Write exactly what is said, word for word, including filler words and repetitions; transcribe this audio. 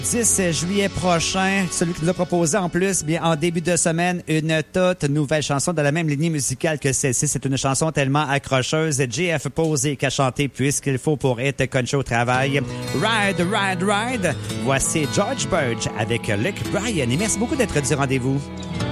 dix juillet prochain, celui qui nous a proposé en plus, bien en début de semaine, une toute nouvelle chanson de la même lignée musicale que celle-ci. C'est une chanson tellement accrocheuse. J F Posé qui a chanté puisqu'il faut pour être conché au travail. Ride, ride, ride. Voici George Birch avec Luke Bryan. Et merci beaucoup d'être du rendez-vous.